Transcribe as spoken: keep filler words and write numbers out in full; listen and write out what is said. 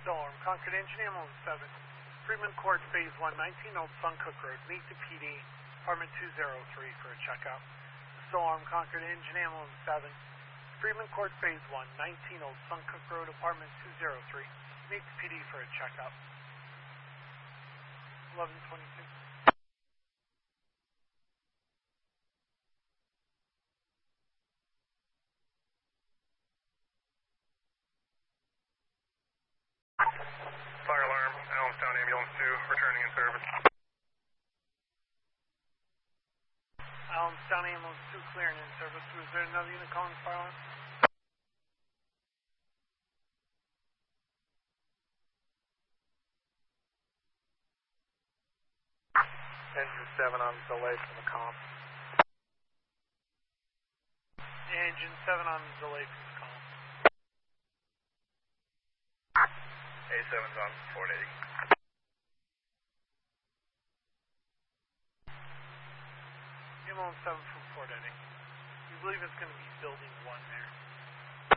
Storm, Concord Engine Ambulance seven, Freeman Court, Phase one, nineteen Old Suncook Road. Meet the P D, Apartment two oh three for a checkup. Storm, Concord Engine Ambulance seven, Freeman Court, Phase one, nineteen Old Suncook Road, Apartment two oh three. Meet the P D for a checkup. eleven twenty-two. Fire alarm, Allenstown Ambulance two, returning in service. Allenstown Ambulance two, clearing in service. Was there another unit calling fire alarm? Engine seven on delay from the comp. Engine seven on delay from the call. A seven's on Fort eighty. Ambulance seven from Fort Eddie. We believe it's going to be building one there.